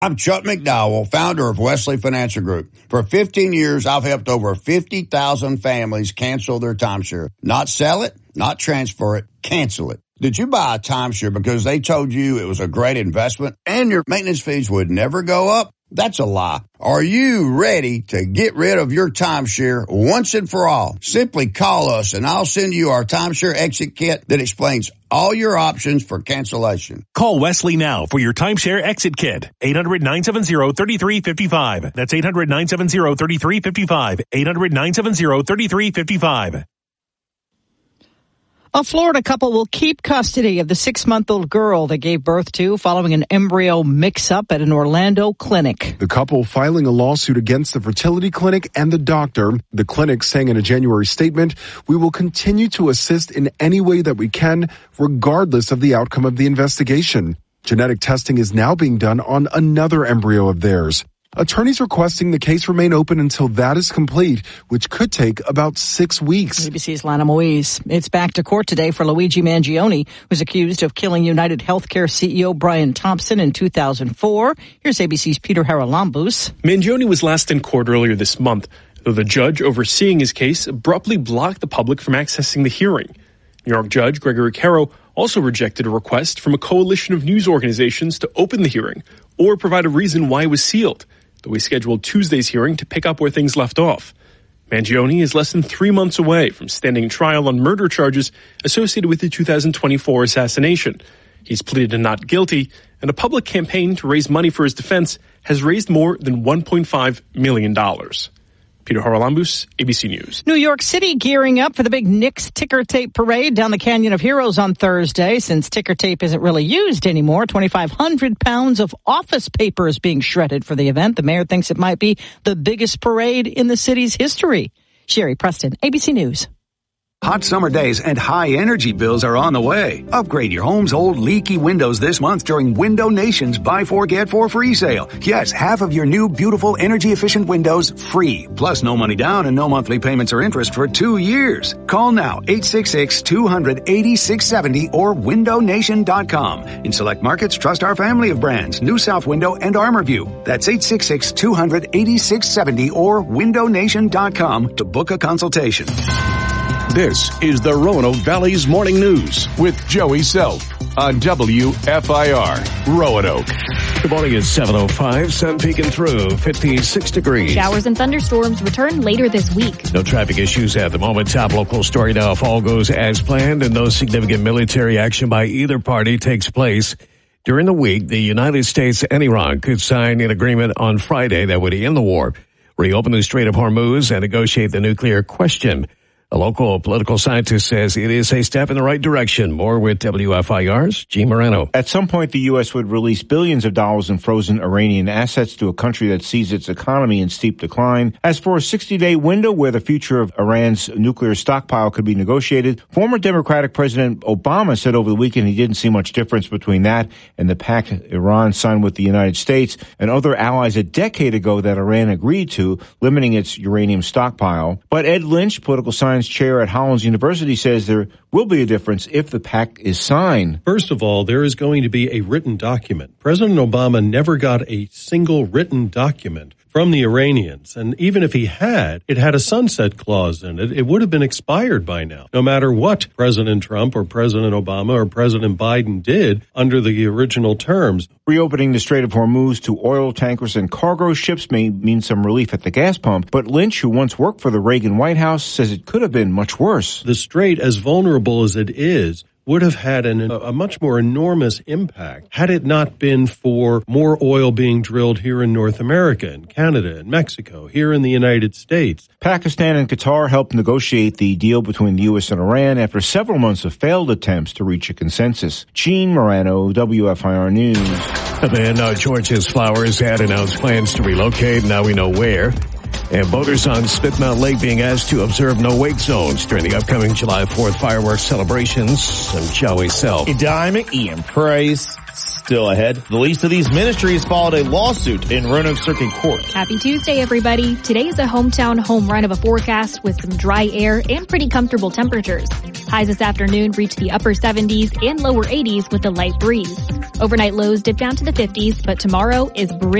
I'm Chuck McDowell, founder of Wesley Financial Group. For 15 years, I've helped over 50,000 families cancel their timeshare. Not sell it, not transfer it, cancel it. Did you buy a timeshare because they told you it was a great investment and your maintenance fees would never go up? That's a lie. Are you ready to get rid of your timeshare once and for all? Simply call us and I'll send you our timeshare exit kit that explains all your options for cancellation. Call Wesley now for your timeshare exit kit. 800-970-3355. That's 800-970-3355. 800-970-3355. A Florida couple will keep custody of the 6-month-old girl they gave birth to following an embryo mix-up at an Orlando clinic. The couple filing a lawsuit against the fertility clinic and the doctor. The clinic saying in a January statement, "We will continue to assist in any way that we can, regardless of the outcome of the investigation." Genetic testing is now being done on another embryo of theirs. Attorneys requesting the case remain open until that is complete, which could take about 6 weeks. ABC's Lana Moise. It's back to court today for Luigi Mangione, who's accused of killing United Healthcare CEO Brian Thompson in 2004. Here's ABC's Peter Haralambous. Mangione was last in court earlier this month, though the judge overseeing his case abruptly blocked the public from accessing the hearing. New York Judge Gregory Caro also rejected a request from a coalition of news organizations to open the hearing or provide a reason why it was sealed, though he scheduled Tuesday's hearing to pick up where things left off. Mangione is less than 3 months away from standing trial on murder charges associated with the 2024 assassination. He's pleaded to not guilty, and a public campaign to raise money for his defense has raised more than $1.5 million. Peter Haralambous, ABC News. New York City gearing up for the big Knicks ticker tape parade down the Canyon of Heroes on Thursday. Since ticker tape isn't really used anymore, 2,500 pounds of office paper is being shredded for the event. The mayor thinks it might be the biggest parade in the city's history. Sherry Preston, ABC News. Hot summer days and high energy bills are on the way. Upgrade your home's old leaky windows this month during Window Nation's Buy 4 Get 4 free sale. Yes, half of your new beautiful energy efficient windows free. Plus no money down and no monthly payments or interest for 2 years. Call now 866-200-8670 or windownation.com. In select markets, trust our family of brands, New South Window and ArmorView. That's 866-200-8670 or windownation.com to book a consultation. This is the Roanoke Valley's Morning News with Joey Self on WFIR Roanoke. Good morning, it's 7:05, sun peeking through, 56 degrees. Showers and thunderstorms return later this week. No traffic issues at the moment. Top local story now, if all goes as planned and no significant military action by either party takes place during the week, the United States and Iran could sign an agreement on Friday that would end the war, reopen the Strait of Hormuz, and negotiate the nuclear question. A local political scientist says it is a step in the right direction. More with WFIR's Gene Moreno. At some point, the U.S. would release billions of dollars in frozen Iranian assets to a country that sees its economy in steep decline. As for a 60-day window where the future of Iran's nuclear stockpile could be negotiated, former Democratic President Obama said over the weekend he didn't see much difference between that and the pact Iran signed with the United States and other allies a decade ago that Iran agreed to, limiting its uranium stockpile. But Ed Lynch, political science chair at Hollins University, says there will be a difference if the pact is signed. First of all, there is going to be a written document. President Obama never got a single written document from the Iranians. And even if he had, it had a sunset clause in it. It would have been expired by now, no matter what President Trump or President Obama or President Biden did under the original terms. Reopening the Strait of Hormuz to oil tankers and cargo ships may mean some relief at the gas pump, but Lynch, who once worked for the Reagan White House, says it could have been much worse. The strait, as vulnerable as it is, would have had a much more enormous impact had it not been for more oil being drilled here in North America, in Canada, and Mexico, here in the United States. Pakistan and Qatar helped negotiate the deal between the U.S. and Iran after several months of failed attempts to reach a consensus. Gene Moreno, WFIR News. The man George's Flowers had announced plans to relocate. Now we know where. And boaters on Smith Mountain Lake being asked to observe no wake zones during the upcoming July 4th fireworks celebrations. I'm Joey Self. Diamond Ian Price. Still ahead, the least of these ministries filed a lawsuit in Roanoke Circuit Court. Happy Tuesday, everybody. Today is a hometown home run of a forecast with some dry air and pretty comfortable temperatures. Highs this afternoon reach the upper 70s and lower 80s with a light breeze. Overnight lows dip down to the 50s, but tomorrow is